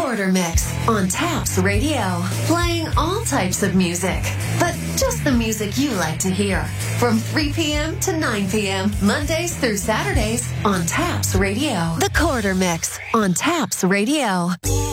Quarter Mix on Taps Radio. Playing all types of music, but just the music you like to hear. From 3 p.m. to 9 p.m., Mondays through Saturdays on Taps Radio. The Quarter Mix on Taps Radio.